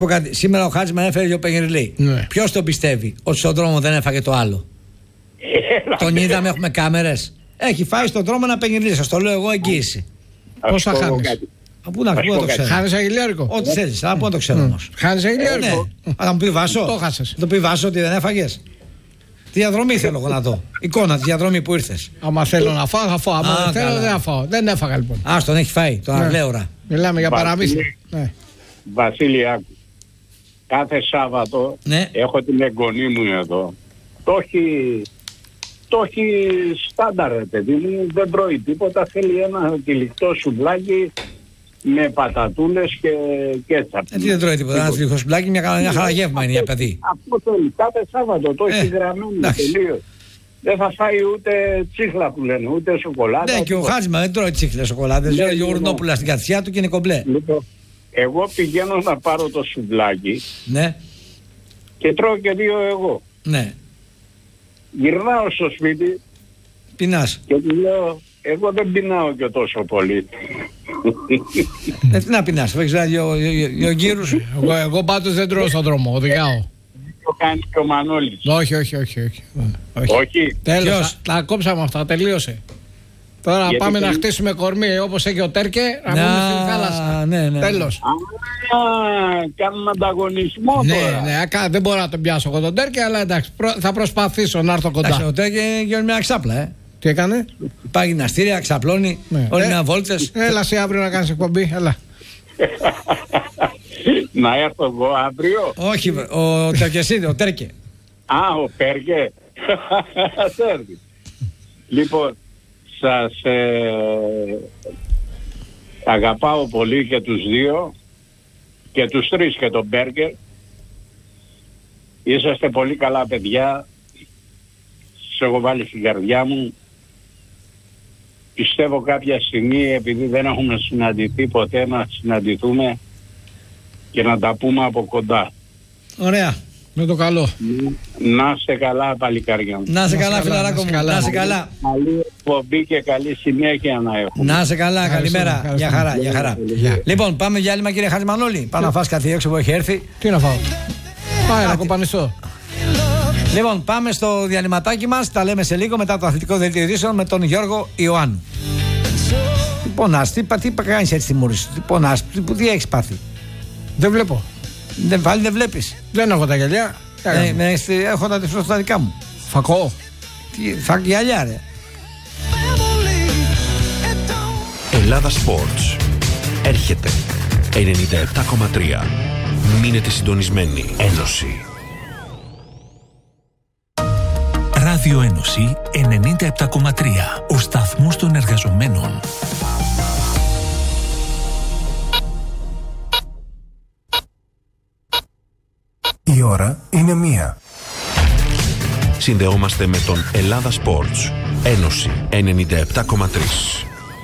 Σήμερα ο Χάτζημαν έφερε δύο Πεγγερλί. Ναι. Ποιος τον πιστεύει ότι στον δρόμο δεν έφαγε το άλλο? Τον είδαμε, έχουμε κάμερες. Έχει φάει στον δρόμο ένα Πεγγερλί. Σας το λέω εγώ, εγγύηση. Πόσα χάνεις? Πού να το ξέρω. Χάνεις αγγελιάρικο? Ό,τι θέλεις, αλλά πού να το ξέρω όμως. Χάνεις αγγελιάρικο? Ναι. Θα μου πει Βάσο. Το χάσες. Θα το πει Βάσο ότι δεν έφαγες. Τη διαδρομή θέλω εγώ να δω. Εικόνα, τη διαδρομή που ήρθες. Άμα θέλω να φάω, θα φάω. Άμα δεν θέλω, δεν θα φάω. Δεν έφαγα λοιπόν. Τον έχει φάει, τον Αρλέωρα. Μιλάμε για παραμύθι. Ναι. Βασίλη, άκου. Κάθε Σάββατο έχω την εγγονή μου εδώ. Το έχει στάνταρ, παιδί μου, δεν τρώει τίποτα. Θέλει ένα τυλιχτό σουβλάκι με πατατούλες και κέτσαπ. Τι δεν τρώει τίποτα, ένα τυλιχτό σουβλάκι, μια χαραγεύμα είναι για παιδί. Αυτό θέλει. Κάθε Σάββατο το έχει γραμμένο τελείως. Δεν θα φάει ούτε τσίχλα που λένε, ούτε σοκολάτα. Ναι, και ο Χάτζημαν δεν τρώει τσίχλες σοκολάτες. Λέει γιογουρνόπουλα στην κατσιά του και είναι κομπλέ. Λοιπόν, εγώ πηγαίνω να πάρω το σουβλάκι. Ναι. Και τρώω και δύο εγώ. Ναι. Γυρνάω στο σπίτι. Πεινάς. Και του λέω, εγώ δεν πεινάω και τόσο πολύ. Τι να πεινάς, έχεις δύο γύρους. Εγώ πάντως δεν τρώω στον δρόμο, οδηγάω. Το κάνει και ο Μανώλης. Όχι. Τέλος, τα κόψαμε αυτά, τελείωσε. Τώρα πάμε να χτίσουμε κορμί όπως έχει ο Τέρκε, να μπούμε στη θάλασσα. Ναι. Τέλος. Κάνουμε ανταγωνισμό τώρα. Ναι, δεν μπορώ να τον πιάσω εγώ τον Τέρκε, αλλά εντάξει, θα προσπαθήσω να έρθω κοντά. Εντάξει, ο Τέρκε γίνει μια ξάπλα, Τι έκανε? Πάει γυμναστήρια, ξαπλώνει, όλη μια βόλτες. Έλα εσύ αύριο να κάνεις εκπομπή, έλα. Να έρθω εγώ αύριο. Όχι, ο Τερκεσίδη, ο Τέρκε. Ο Τέρκε. Λοιπόν, σας αγαπάω πολύ και τους δύο και τους τρεις και τον Μπέργκερ. Είσαστε πολύ καλά παιδιά. Σε έχω βάλει στην καρδιά μου. Πιστεύω κάποια στιγμή, επειδή δεν έχουμε συναντηθεί ποτέ, να συναντηθούμε και να τα πούμε από κοντά. Ωραία. Με το καλό. Να είστε καλά, παλικάρια μου. Να είστε καλά, φιλαράκο μου. Να είστε καλά. Καλή εκπομπή και καλή συνέχεια να έχουμε. Να είστε καλά, καλημέρα. Γεια χαρά. Λοιπόν, πάμε διάλειμμα, κύριε Χατζημανόλη. Πάμε να φας κάτι έξω που έχει έρθει. Τι να φάω? Πάει να κοπανιστώ. Λοιπόν, πάμε στο διαλυματάκι μας. Τα λέμε σε λίγο μετά το αθλητικό δελτίο ειδήσεων με τον Γιώργο Ιωάννου. Τι πονάς, τι κάνεις έτσι τη μούρη σου? Τι πονάς, τι έχεις πάθει? Δεν βλέπω. Δεν βλέπεις. Δεν έχω τα γυαλιά. Έχω τα τυφλό στα δικά μου. Φακό. Θα γυαλιά, ρε. Ελλάδα Sports. Έρχεται 97,3. Μείνετε συντονισμένοι. Ένωση. Ράδιο Ένωση 97,3. Ο σταθμός των εργαζομένων. Η ώρα είναι 1. Συνδεόμαστε με τον Ελλάδα Sports. Ένωση 97,3.